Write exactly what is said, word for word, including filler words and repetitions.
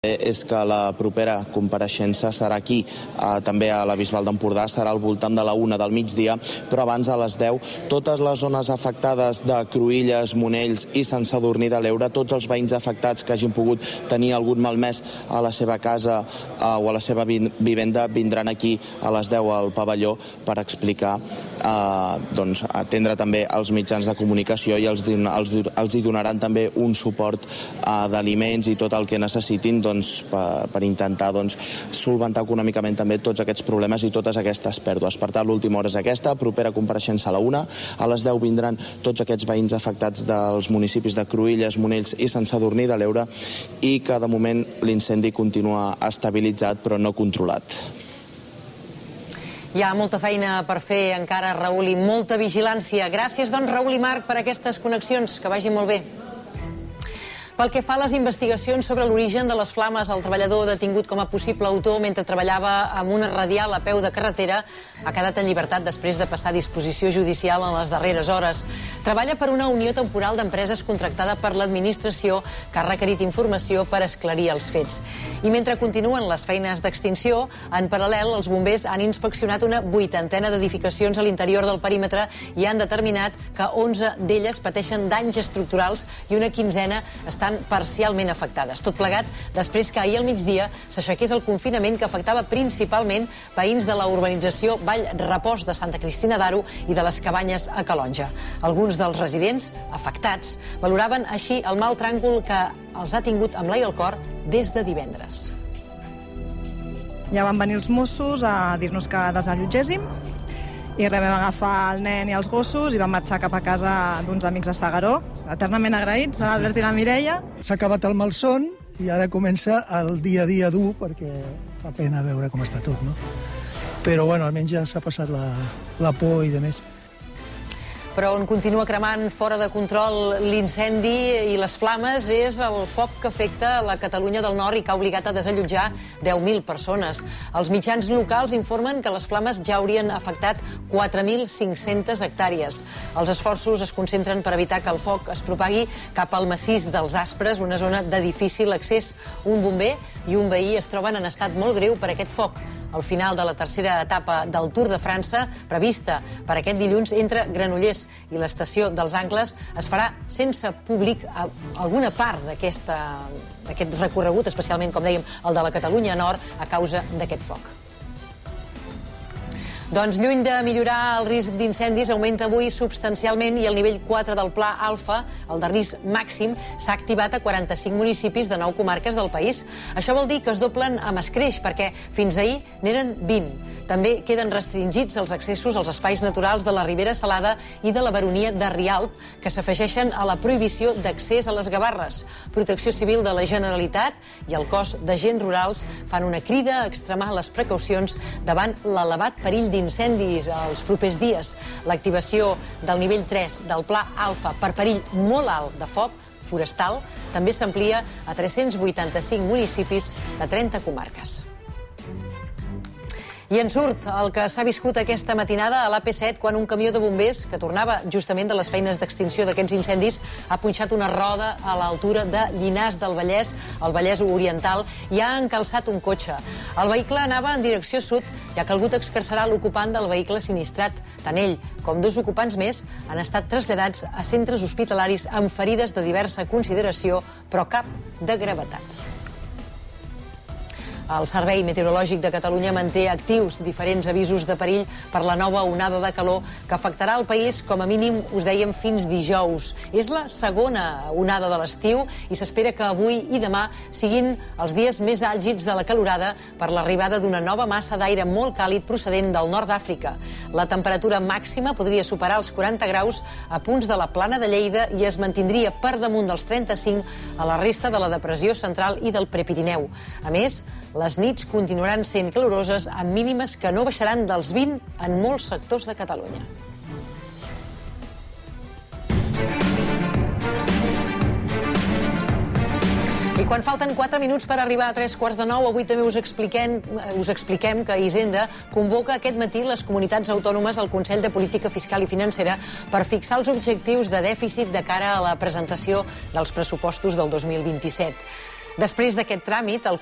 És que la propera compareixença serà aquí, eh, també a la Bisbal d'Empordà, serà al voltant de la una del migdia, però abans a les deu, totes les zones afectades de Cruïlles, Monells i Sant Sadurní de l'Eure, tots els veïns afectats que hagin pogut tenir algun malmès a la seva casa eh, o a la seva vivenda, vindran aquí a les deu al pavelló per explicar, eh, doncs, atendre també els mitjans de comunicació i els, els, els hi donaran també un suport eh, d'aliments i tot el que necessitin, doncs, doncs, per, per intentar doncs, solventar econòmicament també tots aquests problemes i totes aquestes pèrdues. Per tant, l'última hora és aquesta, propera compareixença a la una. A les deu vindran tots aquests veïns afectats dels municipis de Cruïlles, Monells i Sant Sadurní de l'Eure i que de moment l'incendi continua estabilitzat però no controlat. Hi ha molta feina per fer encara, Raül, i molta vigilància. Gràcies, doncs, Raül i Marc, per aquestes connexions. Que vagi molt bé. Pel que fa a les investigacions sobre l'origen de les flames, el treballador detingut com a possible autor mentre treballava amb una radial a peu de carretera ha quedat en llibertat després de passar a disposició judicial en les darreres hores. Treballa per una unió temporal d'empreses contractada per l'administració que ha requerit informació per esclarir els fets. I mentre continuen les feines d'extinció, en paral·lel els bombers han inspeccionat una vuitantena d'edificacions a l'interior del perímetre i han determinat que onze d'elles pateixen danys estructurals i una quinzena estan parcialment afectades. Tot plegat després que ahir al migdia s'aixequés el confinament que afectava principalment veïns de la urbanització Vall Repòs de Santa Cristina d'Aro i de les Cabanyes a Calonja. Alguns dels residents afectats valoraven així el mal tràngol que els ha tingut amb l'ai al cor des de divendres. Ja van venir els Mossos a dir-nos que desallotgéssim i res, vam agafar el nen i els gossos i vam marxar cap a casa d'uns amics a S'Agaró, eternament agraïts, l'Albert i la Mireia. S'ha acabat el malson i ara comença el dia a dia dur perquè fa pena veure com està tot, no? Però, bueno, almenys ja s'ha passat la, la por i de més. Però on continua cremant fora de control l'incendi i les flames és el foc que afecta la Catalunya del Nord i que ha obligat a desallotjar deu mil persones. Els mitjans locals informen que les flames ja haurien afectat quatre mil cinc-centes hectàrees. Els esforços es concentren per evitar que el foc es propagui cap al massís dels Aspres, una zona de difícil accés. Un bomber i un veí es troben en estat molt greu per aquest foc. Al final de la tercera etapa del Tour de França, prevista per aquest dilluns entre Granollers i l'estació dels Angles, es farà sense públic a alguna part d'aquest recorregut, especialment, com dèiem, el de la Catalunya Nord, a causa d'aquest foc. Doncs lluny de millorar el risc d'incendis, augmenta avui substancialment i el nivell quatre del Pla Alfa, el de risc màxim, s'ha activat a quaranta-cinc municipis de nou comarques del país. Això vol dir que es doblen amb escreix, perquè fins ahir n'eren vint. També queden restringits els accessos als espais naturals de la Ribera Salada i de la Baronia de Rialp, que s'afegeixen a la prohibició d'accés a les Gavarres. Protecció Civil de la Generalitat i el cos d'agents rurals fan una crida a extremar les precaucions davant l'elevat perill d'incendis els propers dies. L'activació del nivell tres del Pla Alfa per perill molt alt de foc forestal també s'amplia a tres-cents vuitanta-cinc municipis de trenta comarques. I en surt el que s'ha viscut aquesta matinada a l'A P set quan un camió de bombers, que tornava justament de les feines d'extinció d'aquests incendis, ha punxat una roda a l'altura de Llinars del Vallès, al Vallès Oriental, i ha encalçat un cotxe. El vehicle anava en direcció sud i ha calgut excarcerar l'ocupant del vehicle sinistrat. Tant ell com dos ocupants més han estat traslladats a centres hospitalaris amb ferides de diversa consideració, però cap de gravetat. El Servei Meteorològic de Catalunya manté actius diferents avisos de perill per la nova onada de calor que afectarà el país com a mínim, us dèiem, fins dijous. És la segona onada de l'estiu i s'espera que avui i demà siguin els dies més àlgids de la calorada per l'arribada d'una nova massa d'aire molt càlid procedent del nord d'Àfrica. La temperatura màxima podria superar els quaranta graus a punts de la Plana de Lleida i es mantindria per damunt dels trenta-cinc a la resta de la depressió central i del Prepirineu. A més, les nits continuaran sent caloroses amb mínimes que no baixaran dels vint en molts sectors de Catalunya. I quan falten quatre minuts per arribar a tres quarts de nou, avui també us expliquem, us expliquem que Hisenda convoca aquest matí les comunitats autònomes al Consell de Política Fiscal i Financera per fixar els objectius de dèficit de cara a la presentació dels pressupostos del dos mil vint-i-set. Després d'aquest tràmit, el